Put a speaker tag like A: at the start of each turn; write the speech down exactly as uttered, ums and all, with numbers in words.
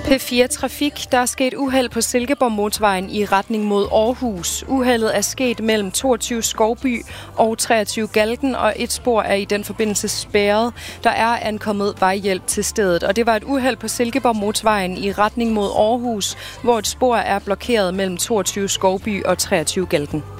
A: P fire Trafik. Der er sket uheld på Silkeborg Motorvejen i retning mod Aarhus. Uheldet er sket mellem toogtyve Skovby og treogtyve Galten, og et spor er i den forbindelse spærret. Der er ankommet vejhjælp til stedet, og det var et uheld på Silkeborg Motorvejen i retning mod Aarhus, hvor et spor er blokeret mellem toogtyve Skovby og treogtyve Galten.